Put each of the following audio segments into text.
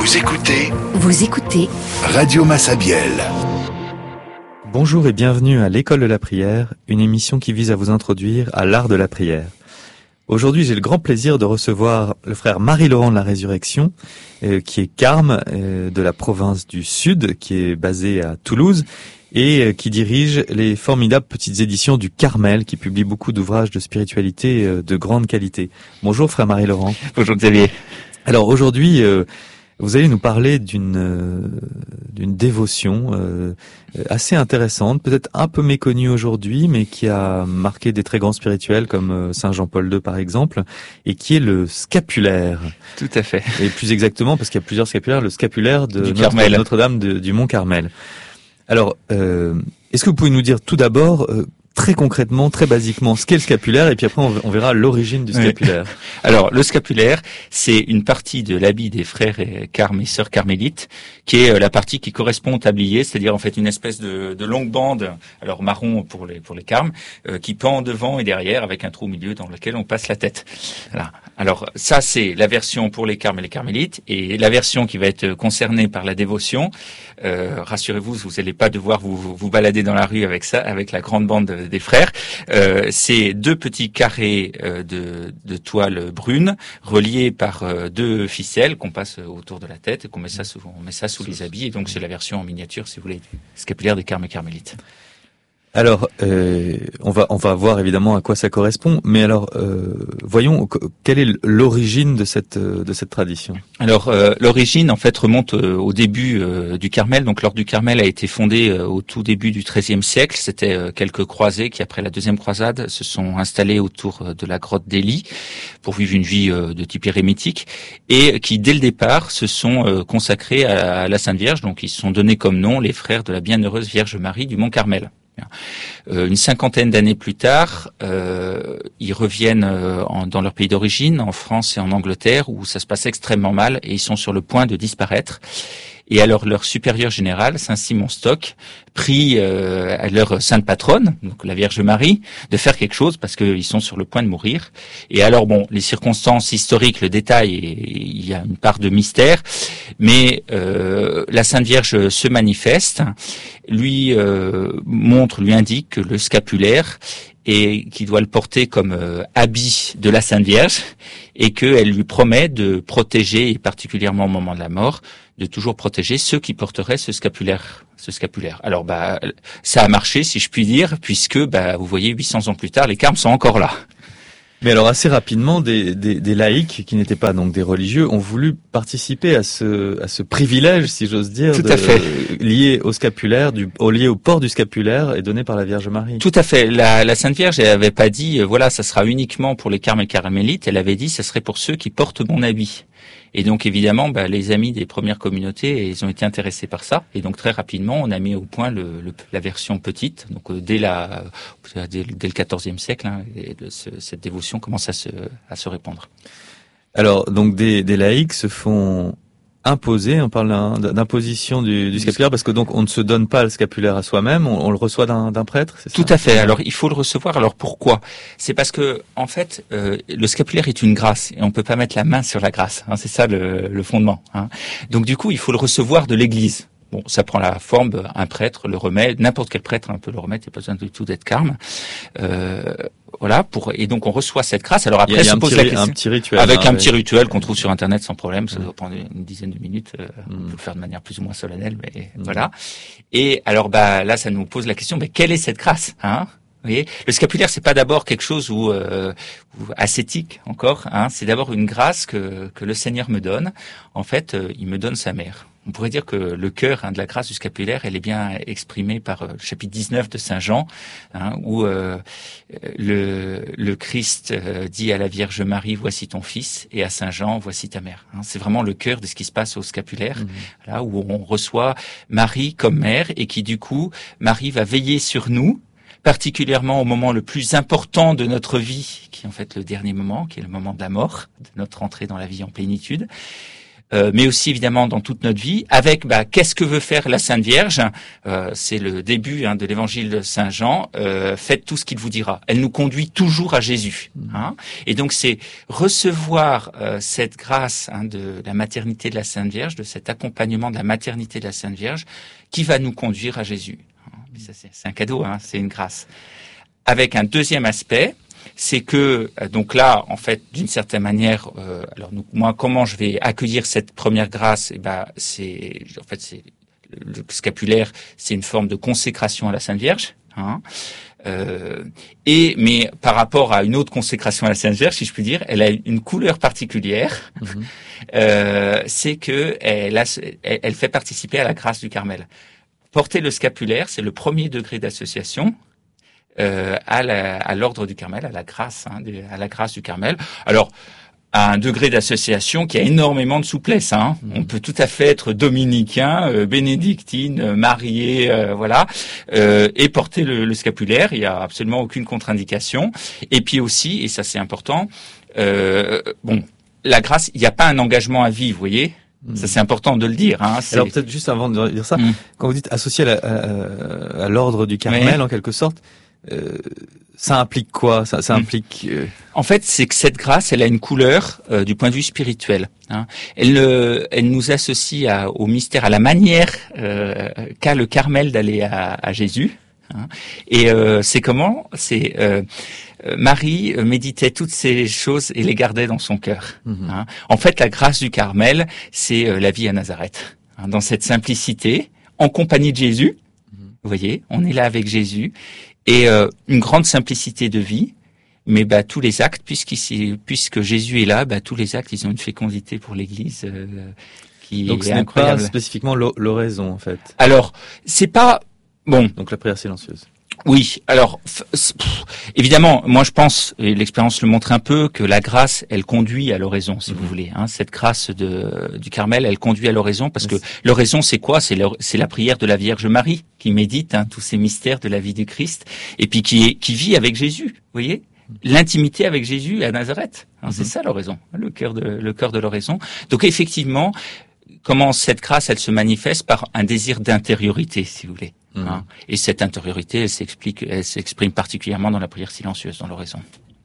Vous écoutez Radio Massabielle. Bonjour et bienvenue à l'École de la prière, une émission qui vise à vous introduire à l'art de la prière. Aujourd'hui, j'ai le grand plaisir de recevoir le frère Marie-Laurent de la Résurrection, qui est carme de la province du Sud, qui est basé à Toulouse, et qui dirige les formidables petites éditions du Carmel, qui publie beaucoup d'ouvrages de spiritualité de grande qualité. Bonjour frère Marie-Laurent. Bonjour Xavier. Alors aujourd'hui, vous allez nous parler d'une dévotion assez intéressante, peut-être un peu méconnue aujourd'hui, mais qui a marqué des très grands spirituels comme Saint Jean-Paul II par exemple, et qui est le scapulaire. Tout à fait. Et plus exactement, parce qu'il y a plusieurs scapulaires, le scapulaire de Notre-Dame du Mont Carmel. Alors, est-ce que vous pouvez nous dire tout d'abord très concrètement, très basiquement, ce qu'est le scapulaire, et puis après on verra l'origine du scapulaire. Oui. Alors, le scapulaire, c'est une partie de l'habit des frères et carmes et sœurs carmélites, qui est la partie qui correspond au tablier, c'est-à-dire en fait une espèce de longue bande, alors marron pour les carmes, qui pend devant et derrière avec un trou au milieu dans lequel on passe la tête. Voilà. Alors ça, c'est la version pour les carmes et les carmélites, et la version qui va être concernée par la dévotion. Rassurez-vous, vous n'allez pas devoir vous balader dans la rue avec ça, avec la grande bande des frères. C'est deux petits carrés de toile brune reliés par deux ficelles qu'on passe autour de la tête et qu'on met ça sous les habits. Et donc c'est la version en miniature, si vous voulez, du scapulaire des carmes et carmélites. Alors, on va voir évidemment à quoi ça correspond, mais alors voyons quelle est l'origine de cette tradition. Alors l'origine en fait remonte au début du Carmel. Donc l'ordre du Carmel a été fondé au tout début du XIIIe siècle. C'était quelques croisés qui, après la deuxième croisade, se sont installés autour de la grotte d'Élie pour vivre une vie de type érémitique, et qui dès le départ se sont consacrés à la Sainte Vierge. Donc ils se sont donnés comme nom les frères de la Bienheureuse Vierge Marie du Mont Carmel. Une cinquantaine d'années plus tard, ils reviennent dans leur pays d'origine, en France et en Angleterre, où ça se passe extrêmement mal et ils sont sur le point de disparaître. Et alors leur supérieur général, Saint Simon Stock, prie à leur sainte patronne, donc la Vierge Marie, de faire quelque chose parce qu'ils sont sur le point de mourir. Et alors bon, les circonstances historiques, le détail, il y a une part de mystère, mais la Sainte Vierge se manifeste, lui indique que le scapulaire et qui doit le porter comme habit de la Sainte Vierge, et qu'elle lui promet de protéger, et particulièrement au moment de la mort, de toujours protéger ceux qui porteraient ce scapulaire. Alors ça a marché, si je puis dire, puisque vous voyez, 800 ans plus tard, les carmes sont encore là. Mais alors assez rapidement, des laïcs qui n'étaient pas donc des religieux ont voulu participer à ce privilège, si j'ose dire, lié au scapulaire, lié au port du scapulaire et donné par la Vierge Marie. Tout à fait. La Sainte Vierge, elle avait pas dit voilà, ça sera uniquement pour les carmes et carmélites. Elle avait dit ça serait pour ceux qui portent mon habit. Et donc évidemment, les amis des premières communautés, ils ont été intéressés par ça. Et donc très rapidement, on a mis au point la version petite. Donc dès le XIVe siècle, cette dévotion commence à se répandre. Alors donc des laïcs se font imposer. On parle d'imposition du scapulaire parce que donc on ne se donne pas le scapulaire à soi-même, on le reçoit d'un prêtre, c'est ça ? Tout à fait. Alors il faut le recevoir. Alors pourquoi ? C'est parce que en fait le scapulaire est une grâce et on peut pas mettre la main sur la grâce. C'est ça le fondement. Donc du coup il faut le recevoir de l'Église. Bon, ça prend la forme d'un prêtre le remet, n'importe quel prêtre peut le remettre, il n'y a pas besoin du tout d'être carme. Voilà, et donc on reçoit cette grâce. Alors après, se pose la question. Un petit rituel. Avec un petit rituel qu'on trouve sur Internet sans problème, ça doit prendre une dizaine de minutes. On peut le faire de manière plus ou moins solennelle, mais voilà. Et alors là, ça nous pose la question, mais quelle est cette grâce, Vous voyez, le scapulaire, c'est pas d'abord quelque chose ou ascétique encore. C'est d'abord une grâce que le Seigneur me donne. En fait, il me donne sa mère. On pourrait dire que le cœur de la grâce du scapulaire, elle est bien exprimée par le chapitre 19 de Saint Jean, où le Christ dit à la Vierge Marie, voici ton fils, et à Saint Jean, voici ta mère. C'est vraiment le cœur de ce qui se passe au scapulaire, là où on reçoit Marie comme mère, et qui du coup, Marie va veiller sur nous, particulièrement au moment le plus important de notre vie, qui est en fait le dernier moment, qui est le moment de la mort, de notre entrée dans la vie en plénitude. mais aussi évidemment dans toute notre vie, avec qu'est-ce que veut faire la Sainte Vierge. C'est le début de l'évangile de Saint Jean. Faites tout ce qu'il vous dira. Elle nous conduit toujours à Jésus. Et donc c'est recevoir cette grâce de la maternité de la Sainte Vierge, de cet accompagnement de la maternité de la Sainte Vierge, qui va nous conduire à Jésus. Ça, c'est un cadeau, c'est une grâce. Avec un deuxième aspect, c'est que donc là, en fait, d'une certaine manière, alors moi, comment je vais accueillir cette première grâce c'est le scapulaire, c'est une forme de consécration à la Sainte Vierge. Mais par rapport à une autre consécration à la Sainte Vierge, si je puis dire, elle a une couleur particulière. C'est que elle fait participer à la grâce du Carmel. Porter le scapulaire, c'est le premier degré d'association à l'ordre du Carmel, à la grâce du Carmel. Alors, à un degré d'association qui a énormément de souplesse. On peut tout à fait être dominicain, bénédictine, marié, et porter le scapulaire. Il y a absolument aucune contre-indication. Et puis aussi, et ça c'est important, la grâce, il n'y a pas un engagement à vie, vous voyez. Ça c'est important de le dire. Alors peut-être juste avant de dire ça, quand vous dites associé à l'ordre du Carmel, en quelque sorte, ça implique quoi? Ça implique. En fait, c'est que cette grâce, elle a une couleur du point de vue spirituel. Elle nous associe au mystère, à la manière qu'a le Carmel d'aller à Jésus. Et c'est comment? C'est Marie méditait toutes ces choses et les gardait dans son cœur. En fait, la grâce du Carmel, c'est la vie à Nazareth, dans cette simplicité, en compagnie de Jésus. Vous voyez, on est là avec Jésus. Et une grande simplicité de vie, mais tous les actes, puisque Jésus est là, tous les actes, ils ont une fécondité pour l'Église qui donc est incroyable. Donc ce n'est pas spécifiquement l'oraison en fait. Alors c'est pas bon. Donc la prière silencieuse. Oui, alors évidemment, moi je pense, et l'expérience le montre un peu, que la grâce, elle conduit à l'oraison, si vous voulez. Cette grâce du Carmel, elle conduit à l'oraison, parce que l'oraison, c'est quoi? C'est la prière de la Vierge Marie, qui médite tous ces mystères de la vie du Christ, et puis qui vit avec Jésus, vous voyez, l'intimité avec Jésus à Nazareth. C'est ça l'oraison, le cœur de l'oraison. Donc effectivement, comment cette grâce, elle se manifeste par un désir d'intériorité, si vous voulez. Et cette intériorité, elle s'exprime particulièrement dans la prière silencieuse, dans l'oraison.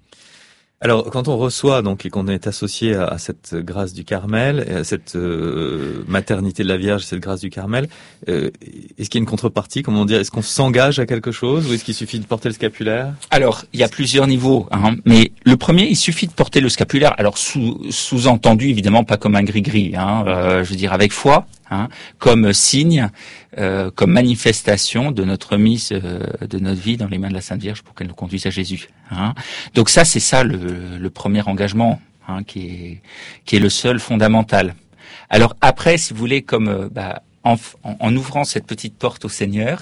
Alors, quand on reçoit donc et qu'on est associé à cette grâce du Carmel, à cette maternité de la Vierge, cette grâce du Carmel, est-ce qu'il y a une contrepartie? Comment dire? Est-ce qu'on s'engage à quelque chose ou est-ce qu'il suffit de porter le scapulaire? Alors, il y a plusieurs niveaux, mais le premier, il suffit de porter le scapulaire. Alors, sous-entendu, évidemment, pas comme un gris-gris, je veux dire avec foi. Comme signe, comme manifestation de notre remise de notre vie dans les mains de la Sainte Vierge pour qu'elle nous conduise à Jésus. Donc ça, c'est ça le premier engagement qui est le seul fondamental. Alors après, si vous voulez, comme en ouvrant cette petite porte au Seigneur,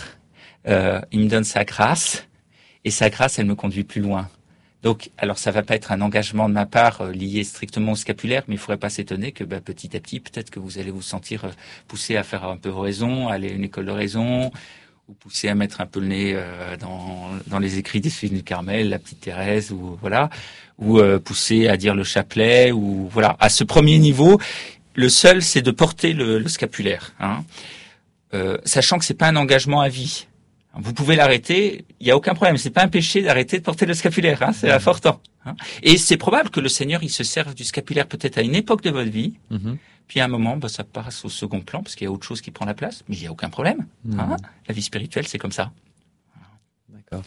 il me donne sa grâce et sa grâce, elle me conduit plus loin. Donc, alors ça va pas être un engagement de ma part lié strictement au scapulaire, mais il faudrait pas s'étonner que petit à petit, peut-être que vous allez vous sentir poussé à faire un peu oraison, à aller à une école d'oraison, ou poussé à mettre un peu le nez dans les écrits des filles du Carmel, la petite Thérèse, ou voilà, ou poussé à dire le chapelet, ou voilà. À ce premier niveau, le seul, c'est de porter le scapulaire, sachant que c'est pas un engagement à vie. Vous pouvez l'arrêter, il n'y a aucun problème. C'est pas un péché d'arrêter de porter le scapulaire, c'est important. Et c'est probable que le Seigneur, il se serve du scapulaire peut-être à une époque de votre vie, puis à un moment, ça passe au second plan parce qu'il y a autre chose qui prend la place, mais il n'y a aucun problème. La vie spirituelle, c'est comme ça. D'accord.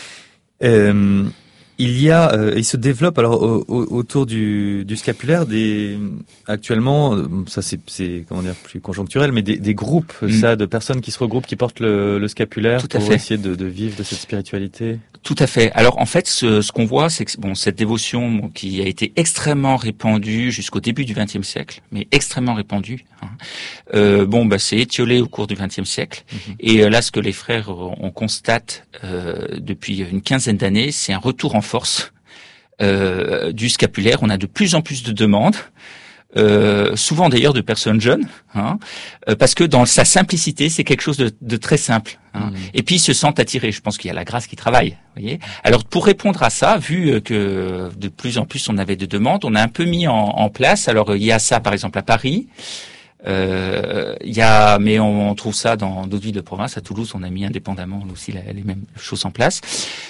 Il se développe alors autour du scapulaire actuellement, ça c'est comment dire plus conjoncturel, mais des groupes de personnes qui se regroupent, qui portent le scapulaire pour essayer de vivre de cette spiritualité. Tout à fait. Alors en fait, ce qu'on voit, c'est que cette dévotion qui a été extrêmement répandue jusqu'au début du XXe siècle, mais extrêmement répandue. C'est étiolé au cours du XXe siècle. Et là, ce que les frères on constate depuis une quinzaine d'années, c'est un retour en force du scapulaire. On a de plus en plus de demandes. souvent d'ailleurs de personnes jeunes, parce que dans sa simplicité, c'est quelque chose de très simple. Et puis ils se sentent attirés. Je pense qu'il y a la grâce qui travaille. Vous voyez. Alors pour répondre à ça, vu que de plus en plus on avait de demandes, on a un peu mis en place. Alors il y a ça par exemple à Paris. Mais on trouve ça dans d'autres villes de province. À Toulouse, on a mis indépendamment aussi les mêmes choses en place.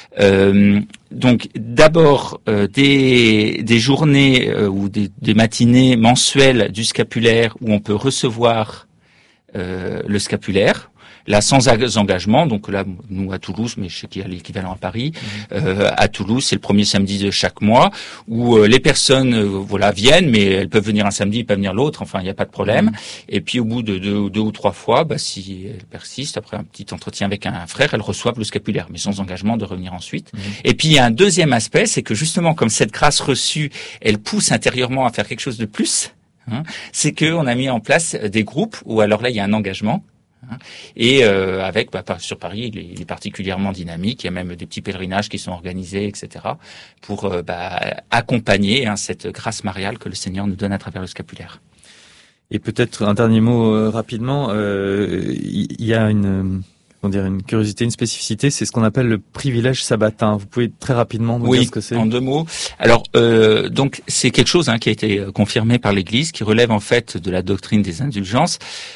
Donc d'abord des journées ou des matinées mensuelles du scapulaire où on peut recevoir le scapulaire. Là, sans engagement, donc là, nous à Toulouse, mais je sais qu'il y a l'équivalent à Paris. À Toulouse, c'est le premier samedi de chaque mois où les personnes, viennent, mais elles peuvent venir un samedi, pas venir l'autre. Enfin, il n'y a pas de problème. Et puis, au bout de deux ou trois fois, si elles persistent, après un petit entretien avec un frère, elles reçoivent le scapulaire, mais sans engagement de revenir ensuite. Et puis, il y a un deuxième aspect, c'est que justement, comme cette grâce reçue, elle pousse intérieurement à faire quelque chose de plus. C'est que on a mis en place des groupes où alors là, il y a un engagement. Et sur Paris, il est particulièrement dynamique. Il y a même des petits pèlerinages qui sont organisés, etc., pour accompagner cette grâce mariale que le Seigneur nous donne à travers le scapulaire. Et peut-être un dernier mot rapidement. Il y a une curiosité, une spécificité, c'est ce qu'on appelle le privilège sabbatin. Vous pouvez très rapidement nous dire ce que c'est? En 2 mots. Alors, donc, c'est quelque chose qui a été confirmé par l'Église, qui relève en fait de la doctrine des indulgences.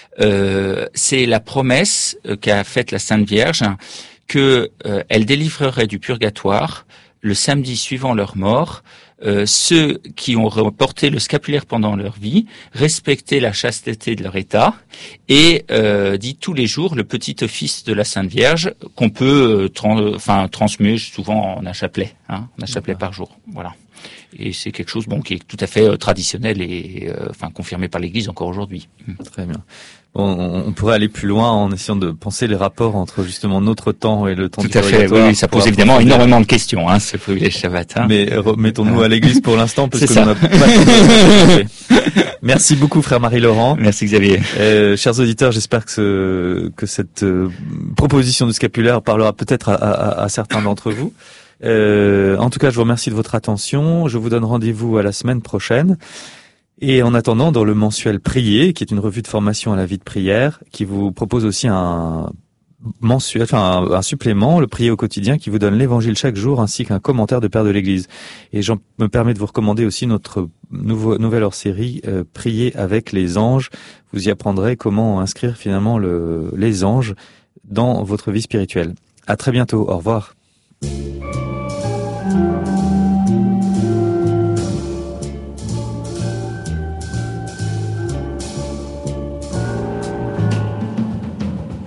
C'est la promesse qu'a faite la Sainte Vierge que elle délivrerait du purgatoire le samedi suivant leur mort ceux qui ont porté le scapulaire pendant leur vie, respecté la chasteté de leur état et dit tous les jours le petit office de la Sainte Vierge qu'on peut transmettre souvent en un chapelet, un chapelet par jour. Voilà. Et c'est quelque chose qui est tout à fait traditionnel et confirmé par l'Église encore aujourd'hui. Très bien. On pourrait aller plus loin en essayant de penser les rapports entre justement notre temps et le temps du purgatoire. Tout à fait, oui, ça pose évidemment énormément de questions, ce privilège sabbatin. Mais remettons-nous à l'Église pour l'instant, parce que l'on a pas de Merci beaucoup, frère Marie-Laurent. Merci Xavier. Chers auditeurs, j'espère que cette proposition du scapulaire parlera peut-être à certains d'entre vous. En tout cas, je vous remercie de votre attention. Je vous donne rendez-vous à la semaine prochaine. Et en attendant, dans le mensuel Prier, qui est une revue de formation à la vie de prière, qui vous propose aussi un supplément, le Prier au quotidien, qui vous donne l'évangile chaque jour, ainsi qu'un commentaire de Père de l'Église. Et j'en me permets de vous recommander aussi notre nouvelle hors-série, Prier avec les anges. Vous y apprendrez comment inscrire finalement les anges dans votre vie spirituelle. À très bientôt. Au revoir.